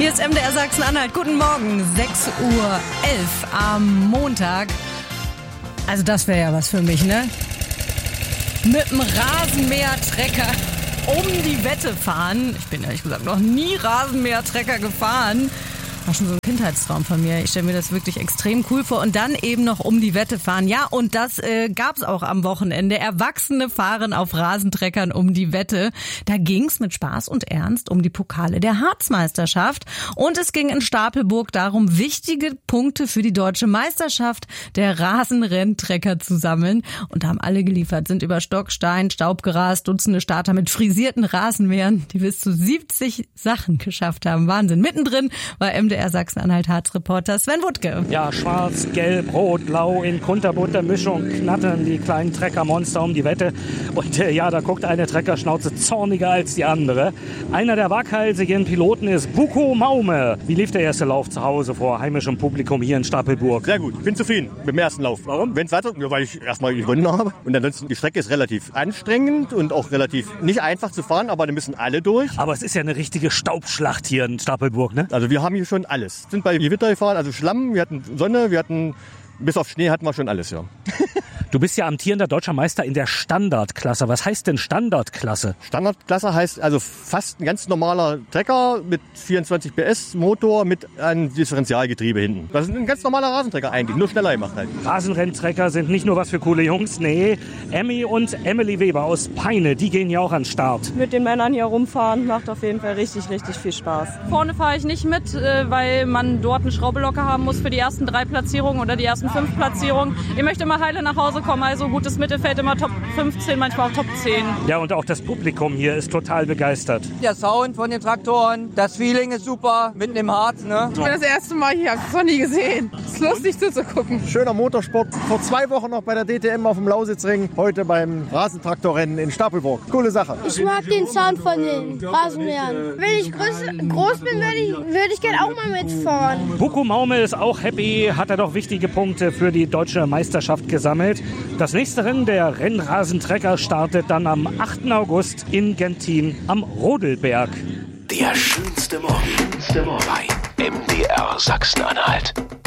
Hier ist MDR Sachsen-Anhalt. Guten Morgen, 6:11 Uhr am Montag. Also das wäre ja was für mich, ne? Mit dem Rasenmäher-Trecker um die Wette fahren. Ich bin ehrlich gesagt noch nie Rasenmäher-Trecker gefahren. War schon so ein Kindheitstraum von mir. Ich stelle mir das wirklich extrem cool vor. Und dann eben noch um die Wette fahren. Ja, und das gab's auch am Wochenende. Erwachsene fahren auf Rasentreckern um die Wette. Da ging's mit Spaß und Ernst um die Pokale der Harzmeisterschaft. Und es ging in Stapelburg darum, wichtige Punkte für die deutsche Meisterschaft der Rasenrenntrecker zu sammeln. Und da haben alle geliefert, sind über Stock, Stein, Staub gerast, Dutzende Starter mit frisierten Rasenmähern, die bis zu 70 Sachen geschafft haben. Wahnsinn. Mittendrin war MDR Sachsen-Anhalt-Harzreporter Sven Wuttke. Ja, schwarz, gelb, rot, blau in kunterbunter Mischung knattern die kleinen Treckermonster um die Wette. Und ja, da guckt eine Treckerschnauze zorniger als die andere. Einer der waghalsigen Piloten ist Buko Maume. Wie lief der erste Lauf zu Hause vor heimischem Publikum hier in Stapelburg? Sehr gut, ich bin zufrieden mit dem ersten Lauf. Warum? Wenn's weiter, weil ich erstmal gewonnen habe. Und ansonsten, die Strecke ist relativ anstrengend und auch relativ nicht einfach zu fahren, aber da müssen alle durch. Aber es ist ja eine richtige Staubschlacht hier in Stapelburg, ne? Also wir haben hier schon alles. Sind bei Gewitter gefahren, also Schlamm, wir hatten Sonne, wir hatten bis auf Schnee hatten wir schon alles, ja. Du bist ja amtierender deutscher Meister in der Standardklasse. Was heißt denn Standardklasse? Standardklasse heißt also fast ein ganz normaler Trecker mit 24 PS Motor mit einem Differentialgetriebe hinten. Das ist ein ganz normaler Rasentrecker eigentlich, nur schneller gemacht halt. Rasenrenntrecker sind nicht nur was für coole Jungs, nee. Emmy und Emily Weber aus Peine, die gehen ja auch an den Start. Mit den Männern hier rumfahren macht auf jeden Fall richtig, richtig viel Spaß. Vorne fahre ich nicht mit, weil man dort eine Schraube locker haben muss für die ersten 3 Platzierungen oder die ersten 5 Platzierungen. Ich möchte immer heile nach Hause kommen, also gutes Mittelfeld, immer Top 15, manchmal auch Top 10. Ja, und auch das Publikum hier ist total begeistert. Der Sound von den Traktoren, das Feeling ist super, mitten im Harz, ne? Ich bin das erste Mal hier, hab's noch nie gesehen. Ist lustig zuzugucken. Schöner Motorsport, vor 2 Wochen noch bei der DTM auf dem Lausitzring, heute beim Rasentraktorrennen in Stapelburg. Coole Sache. Ich mag den Sound von den Rasenmähern. Wenn ich groß bin, würde ich gerne auch mal mitfahren. Buko Maume ist auch happy, hat er doch wichtige Punkte für die deutsche Meisterschaft gesammelt. Das nächste Rennen der Rennrasentrecker startet dann am 8. August in Gentin am Rodelberg. Der schönste Morgen bei MDR Sachsen-Anhalt.